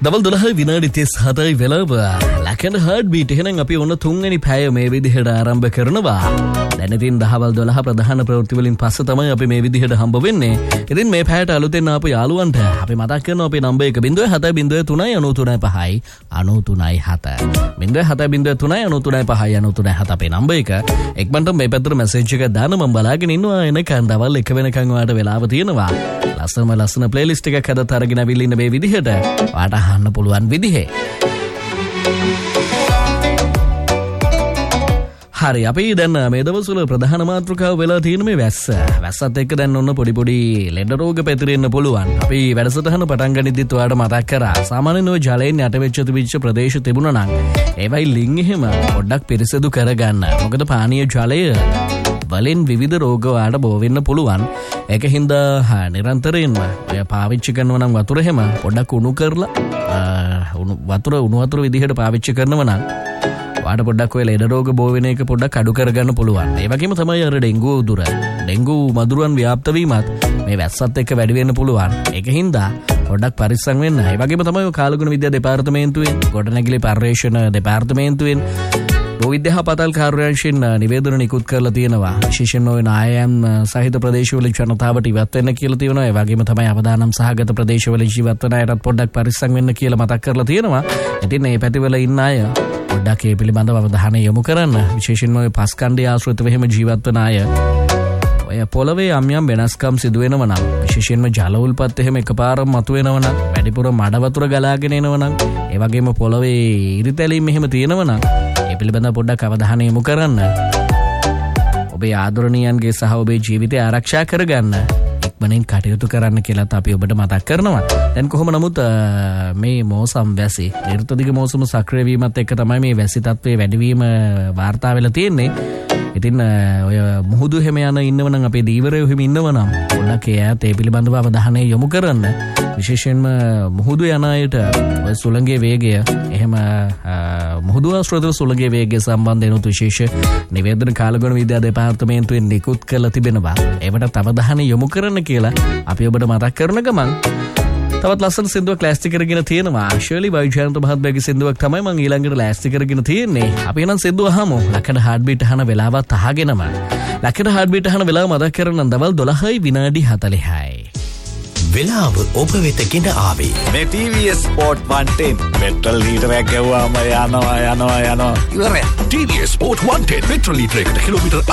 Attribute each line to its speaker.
Speaker 1: දවල් 12:37 වෙලාව ලකන heart beat එහෙනම් අපි ඔන්න තුන්වෙනි පැය මේ විදිහට ආරම්භ කරනවා. දැන් ඉතින් දහවල් 12 ප්‍රධාන ප්‍රවෘත්ති වලින් පස්සේ තමයි අපි මේ විදිහට හම්බ වෙන්නේ. ඉතින් මේ පැයට අලුතෙන් ආපු යාළුවන්ට අපි මතක් කරනවා අපේ නම්බර් 1.703.95 අපේ නම්බර එක. එක්මන්ට මේ පැත්තට මැසේජ් එකක් දාන්න මම බලාගෙන ඉන්නවා. එනකන් දවල් 1 වෙනකන් ඔයාලට වෙලාව තියෙනවා. ලස්සන ප්ලේලිස්ට් එකක් හදත් අරගෙන අවිල්ල ඉන්න මේ විදිහට ඔයාලට අහන්න පුළුවන් විදිහේ. හරි අපි දැන් මේ දවස්වල ප්‍රධාන මාතෘකාව වෙලා තියෙන මේ වැස්ස. වැස්සත් එක්ක දැන් ඔන්න පොඩි ලෙඩ රෝග පැතිරෙන්න පුළුවන්. අපි වැඩසටහන පටන් ගනිද්දිත් ඔයාලට මතක් කරා. සාමාන්‍යයෙන් ඔය ජලයෙන් යටවෙච්ච තිබිච්ච ප්‍රදේශ තිබුණා නම් ඒවයි ලින් එහෙම පොඩ්ඩක් පිරිසිදු කරගන්න. මොකද පානීය ජලය වලින් විවිධ රෝග වලට බෝ වෙන්න පුළුවන්. ඒක හින්දා නිරන්තරයෙන්ම ඔය පාවිච්චි කරනවා නම් වතුර හැම පොඩ්ඩක් උණු කරලා උණු වතුර විදිහට පාවිච්චි කරනවා නම් වාට පොඩ්ඩක් ඔය ලෙඩ රෝග බෝ වෙන එක පොඩ්ඩක් අඩු කරගන්න පුළුවන්. ඒ වගේම තමයි අර ඩෙන්ගු මදුරුවන් ව්‍යාප්ත වීමත් මේ වැස්සත් එක්ක වැඩි වෙන්න පුළුවන්. ඒක හින්දා පොඩ්ඩක් පරිස්සම් වෙන්න. ඒ වගේම තමයි ඔය කාලගුණ විද්‍යා දෙපාර්තමේන්තුවෙන් ගොඩනැගිලි පර්යේෂණ දෙපාර්තමේන්තුවෙන් විද්‍යා පතල් කාර්යාංශයෙන් නිවේදන නිකුත් කරලා තියෙනවා. විශේෂයෙන් ඔය නායම් සහිත ප්‍රදේශවල ජනතාවට ඉවත් වෙන්න කියලා තියෙනවා. ඒ වගේම තමයි අවදානම් සහගත ප්‍රදේශවල ජීවත් වන අයටත් පොඩ්ඩක් පරිස්සම් වෙන්න කියලා මතක් කරලා තියෙනවා. ඉතින් මේ පැතිවල ඉන්න අය පොඩ්ඩක් ඒ පිළිබඳව අවධානය යොමු කරන්න. විශේෂයෙන් ඔය පස්කණ්ඩය ආශ්‍රිතව එහෙම ජීවත් වන අය ඔය පොළවේ යම් වෙනස්කම් සිදු වෙනවා නම් විශේෂයෙන්ම ජල උල්පත් එහෙම එකපාරම මතුවෙනවා නම් වැඩිපුර මඩ වතුර ගලාගෙන එනවා නම් ඒ වගේම පොළවේ ඉරිතැලීම් එහෙම තියෙනවා නම් ඒ පිළිබඳව පොඩ්ඩක් අවධානය යොමු කරන්න. ඔබේ ආදරණීයන්ගේ සහ ඔබේ ජීවිතය ආරක්ෂා කරගන්න ඉක්මනින් කටයුතු කරන්න කියලාත් අපි ඔබට මතක් කරනවා. දැන් කොහොම නමුත් මේ මෝසම් වැසි ඍතුදිග මෝසම සක්‍රිය වීමත් එක්ක තමයි මේ වැසි තත්ත්වයේ වැඩිවීම වාර්තා වෙලා තියෙන්නේ. ඉතින් ඔය මුහුදු හැම යන ඉන්නවනම් අපේ දීවරයෝ හැම ඉන්නවනම් පොඩ්ඩක් එයාත් ඒ පිළිබඳව අවධානය යොමු කරන්න. විශේෂයෙන්ම මුහුදු යන අයට ඔය සුළඟේ වේගය එහෙම මුහුදු ආශ්‍රිතව සුළඟේ වේගය සම්බන්ධයෙන් විශේෂ නිවේදන කාලගුණ විද්‍යා දෙපාර්තමේන්තුවෙන් නිකුත් කරලා තිබෙනවා. ඒවට අවධානය යොමු කරන්න කියලා අපි ඔබට මතක් කරන ගමන් තවත් ලස්සන සින්දුවක් ලෑස්ති කරගෙන තියෙනවා. ශර්ලි වයිජයන්ත මහත්මයාගේ සින්දුවක් තමයි මම ඊළඟට ලෑස්ති කරගෙන තියෙන්නේ. අපි එනම් සින්දුව අහමු. ලකන හાર્ට් බීට් අහන වෙලාවත් අහගෙනම. ලකන හાર્ට් බීට් අහන වෙලාව මතක් කරගන්න දවල් 12:40යි.
Speaker 2: වෙලාව ඔබ වෙත ගෙන ආවේ
Speaker 3: මේ TVS Sport 110 පෙට්‍රල් ලීටරයක් ගැව්වාම යනවා ඉවරයි.
Speaker 2: TVS Sport 110 petrol ලීටරයකට kilometre